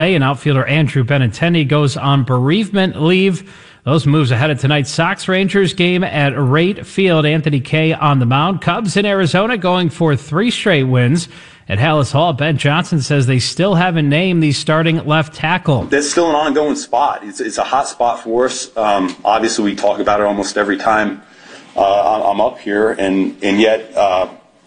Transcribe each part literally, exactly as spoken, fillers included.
And outfielder Andrew Benintendi goes on bereavement leave. Those moves ahead of tonight's Sox-Rangers game at Wright Field. Anthony Kay on the mound. Cubs in Arizona going for three straight wins. At Hallis Hall, Ben Johnson says they still haven't named the starting left tackle. That's still an ongoing spot. It's, it's a hot spot for us. Um, obviously, we talk about it almost every time uh, I'm up here, and, and yet uh,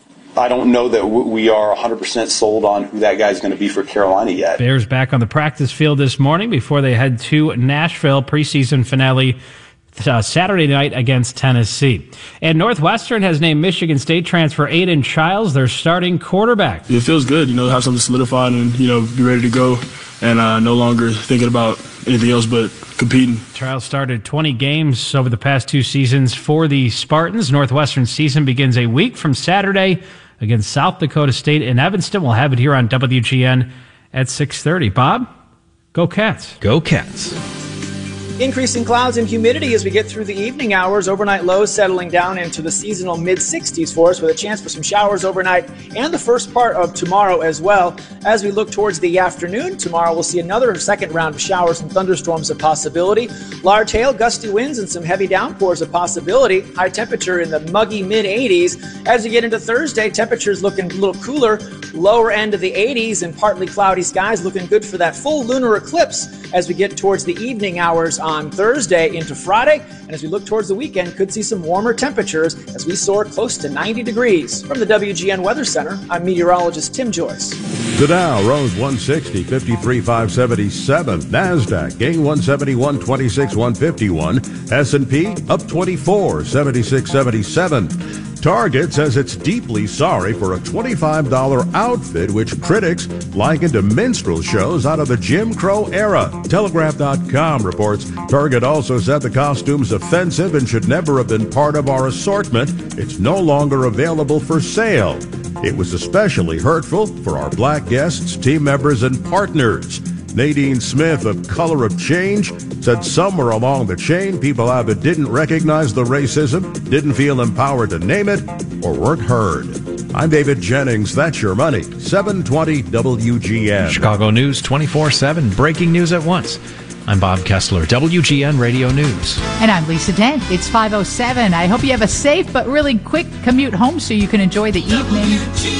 I don't know that we are one hundred percent sold on who that guy's going to be for Carolina yet. Bears back on the practice field this morning before they head to Nashville. Preseason finale Uh, Saturday night against Tennessee. And Northwestern has named Michigan State transfer Aiden Childs their starting quarterback. It feels good, you know, have something solidified and, you know, be ready to go and uh, no longer thinking about anything else but competing. Childs started twenty games over the past two seasons for the Spartans. Northwestern season begins a week from Saturday against South Dakota State in Evanston. We'll have it here on W G N at six thirty. Bob, go Cats. Go Cats. Increasing clouds and humidity as we get through the evening hours. Overnight lows settling down into the seasonal mid sixties for us with a chance for some showers overnight and the first part of tomorrow as well. As we look towards the afternoon, tomorrow we'll see another second round of showers and thunderstorms a possibility. Large hail, gusty winds, and some heavy downpours a possibility. High temperature in the muggy mid eighties. As we get into Thursday, temperatures looking a little cooler. Lower end of the eighties and partly cloudy skies looking good for that full lunar eclipse as we get towards the evening hours on Thursday into Friday. And as we look towards the weekend, could see some warmer temperatures as we soar close to ninety degrees. From the W G N Weather Center, I'm meteorologist Tim Joyce. The Dow rose one sixty, fifty-three five seventy-seven. NASDAQ gained one seventy-one, twenty-six one fifty-one. S and P up twenty-four, seventy-six seventy-seven. Target says it's deeply sorry for a twenty-five dollars outfit which critics likened to minstrel shows out of the Jim Crow era. Telegraph dot com reports Target also said the costume's offensive and should never have been part of our assortment. It's no longer available for sale. It was especially hurtful for our black guests, team members, and partners. Nadine Smith of Color of Change said somewhere along the chain, people either didn't recognize the racism, didn't feel empowered to name it, or weren't heard. I'm David Jennings. That's your money. seven twenty W G N. Chicago News twenty-four seven. Breaking news at once. I'm Bob Kessler, W G N Radio News. And I'm Lisa Dent. It's five oh seven. I hope you have a safe but really quick commute home so you can enjoy the evening.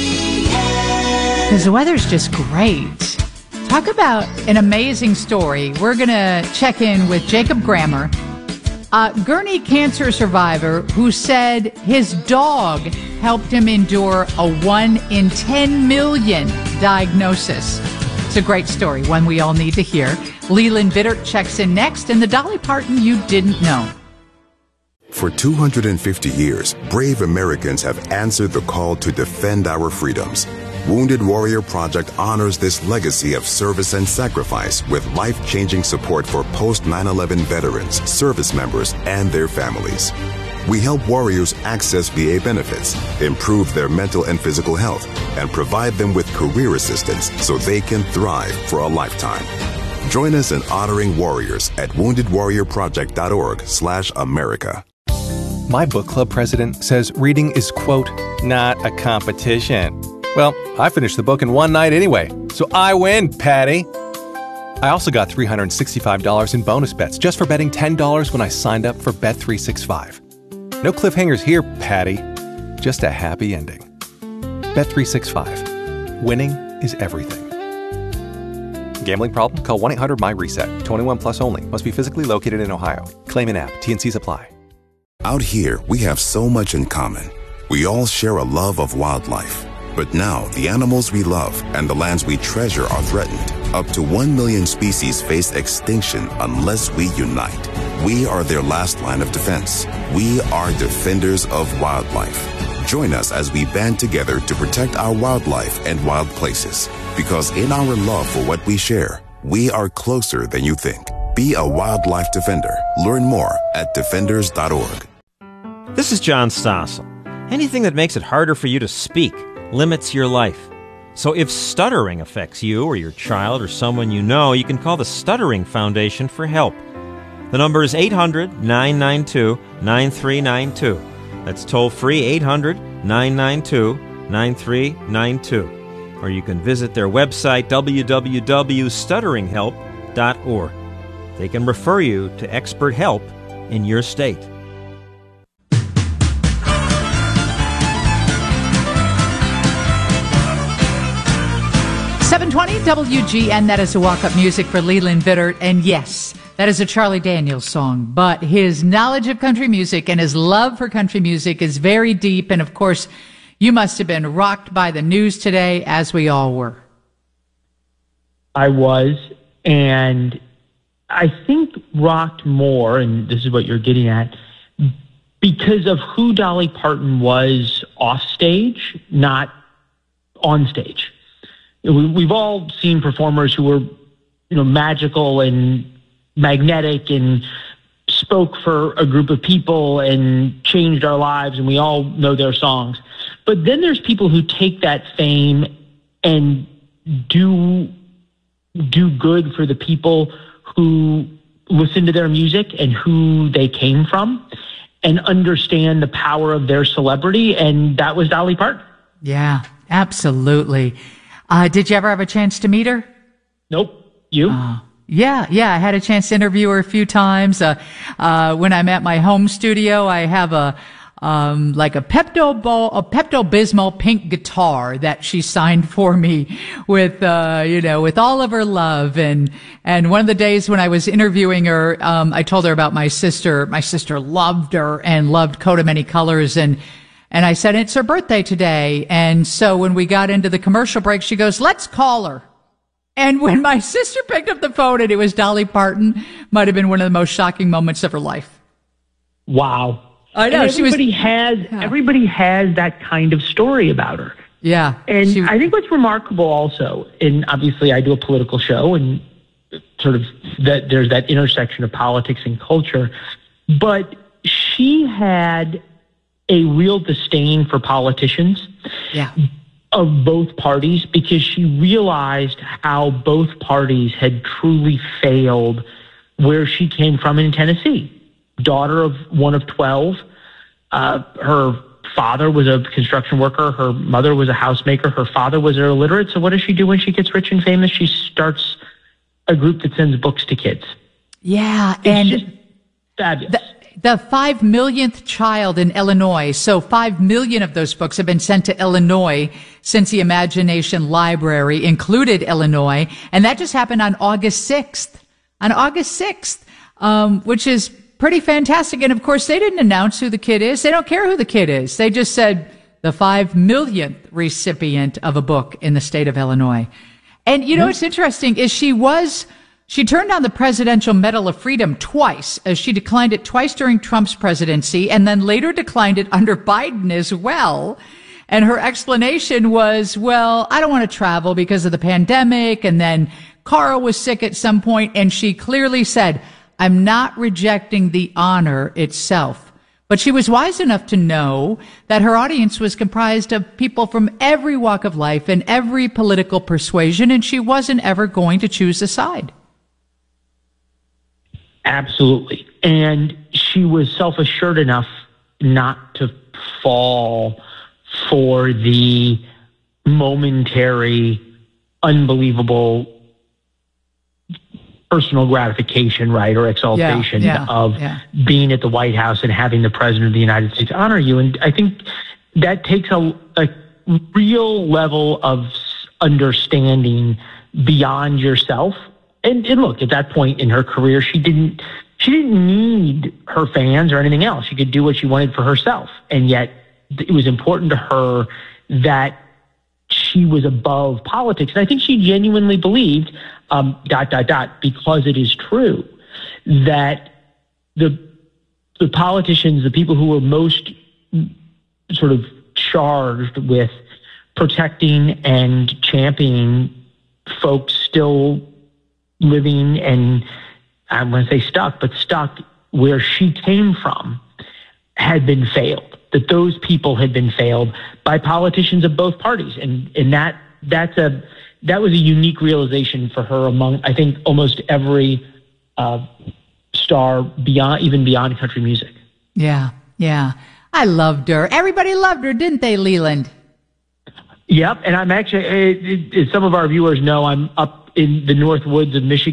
Because the weather's just great. Talk about an amazing story. We're going to check in with Jacob Grammer, a Gurney cancer survivor who said his dog helped him endure a one in ten million diagnosis. It's a great story, one we all need to hear. Leland Bittert checks in next, and the Dolly Parton you didn't know. For two hundred fifty years, brave Americans have answered the call to defend our freedoms. Wounded Warrior Project honors this legacy of service and sacrifice with life-changing support for post nine eleven veterans, service members, and their families. We help warriors access V A benefits, improve their mental and physical health, and provide them with career assistance so they can thrive for a lifetime. Join us in honoring warriors at wounded warrior project dot org slash America. My book club president says reading is, quote, not a competition. Well, I finished the book in one night anyway, so I win, Patty. I also got three hundred sixty-five dollars in bonus bets just for betting ten dollars when I signed up for Bet three sixty-five. No cliffhangers here, Patty. Just a happy ending. Bet three sixty-five. Winning is everything. Gambling problem? Call one eight hundred my reset. twenty-one plus only. Must be physically located in Ohio. Claim in app. T and C's apply. Out here, we have so much in common. We all share a love of wildlife. But now, the animals we love and the lands we treasure are threatened. Up to one million species face extinction unless we unite. We are their last line of defense. We are defenders of wildlife. Join us as we band together to protect our wildlife and wild places. Because in our love for what we share, we are closer than you think. Be a wildlife defender. Learn more at defenders dot org. This is John Stossel. Anything that makes it harder for you to speak limits your life. So if stuttering affects you or your child or someone you know, you can call the Stuttering Foundation for help. The number is eight hundred, nine nine two, nine three nine two. That's toll free eight hundred, nine nine two, nine three nine two. or you can visit their website, w w w dot stuttering help dot org. They can refer you to expert help in your state. seven twenty W G N, that is a walk-up music for Leland Vittert. And yes, that is a Charlie Daniels song. But his knowledge of country music and his love for country music is very deep. And of course, you must have been rocked by the news today, as we all were. I was, and I think rocked more, and this is what you're getting at, because of who Dolly Parton was off stage, not on stage. We've all seen performers who were, you know, magical and magnetic and spoke for a group of people and changed our lives, and we all know their songs. But then there's people who take that fame and do do good for the people who listen to their music and who they came from and understand the power of their celebrity, and that was Dolly Parton. Yeah, absolutely. Uh, did you ever have a chance to meet her? Nope. You? Uh, yeah, yeah. I had a chance to interview her a few times. Uh, uh, when I'm at my home studio, I have a, um, like a Pepto Bo- a Pepto-Bismol pink guitar that she signed for me with, uh, you know, with all of her love. And, and one of the days when I was interviewing her, um, I told her about my sister. My sister loved her and loved Coat of Many Colors. And, And I said, it's her birthday today. And so when we got into the commercial break, she goes, let's call her. And when my sister picked up the phone and it was Dolly Parton, might have been one of the most shocking moments of her life. Wow. I know. And She was, everybody has, yeah. everybody has that kind of story about her. Yeah. And she, I think what's remarkable also, and obviously I do a political show, and sort of that there's that intersection of politics and culture, but she had a real disdain for politicians yeah. of both parties, because she realized how both parties had truly failed where she came from in Tennessee. Daughter of one of twelve. Uh, her father was a construction worker. Her mother was a housemaker. Her father was illiterate. So what does she do when she gets rich and famous? She starts a group that sends books to kids. Yeah. It's and just fabulous. The, The five millionth child in Illinois. So five million of those books have been sent to Illinois since the Imagination Library included Illinois. And that just happened on August sixth. On August sixth, um, which is pretty fantastic. And of course, they didn't announce who the kid is. They don't care who the kid is. They just said the five millionth recipient of a book in the state of Illinois. And you know, what's interesting is she was She turned down the Presidential Medal of Freedom twice, as she declined it twice during Trump's presidency and then later declined it under Biden as well. And her explanation was, well, I don't want to travel because of the pandemic. And then Carl was sick at some point, and she clearly said, I'm not rejecting the honor itself. But she was wise enough to know that her audience was comprised of people from every walk of life and every political persuasion, and she wasn't ever going to choose a side. Absolutely. And she was self-assured enough not to fall for the momentary, unbelievable personal gratification, right, or exaltation yeah, yeah, of yeah. being at the White House and having the President of the United States honor you. And I think that takes a, a real level of understanding beyond yourself. And, and look, at that point in her career, she didn't she didn't need her fans or anything else. She could do what she wanted for herself. And yet it was important to her that she was above politics. And I think she genuinely believed, um, dot, dot, dot, because it is true, that the the politicians, the people who were most sort of charged with protecting and championing folks still living and, I'm going to say stuck, but stuck where she came from, had been failed. That those people had been failed by politicians of both parties. And and that that's a that was a unique realization for her among, I think, almost every uh, star beyond, even beyond country music. Yeah, yeah. I loved her. Everybody loved her, didn't they, Leland? Yep, and I'm actually, as some of our viewers know, I'm up in the North Woods of Michigan.